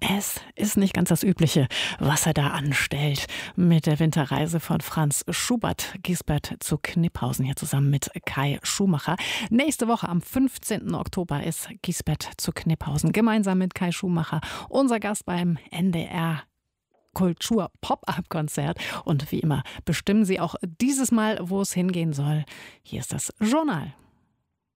Es ist nicht ganz das Übliche, was er da anstellt. Mit der Winterreise von Franz Schubert, Gisbert zu Kniphausen, hier zusammen mit Kai Schumacher. Nächste Woche am 15. Oktober ist Gisbert zu Kniphausen gemeinsam mit Kai Schumacher unser Gast beim NDR Kultur Pop-Up-Konzert. Und wie immer bestimmen Sie auch dieses Mal, wo es hingehen soll. Hier ist das Journal.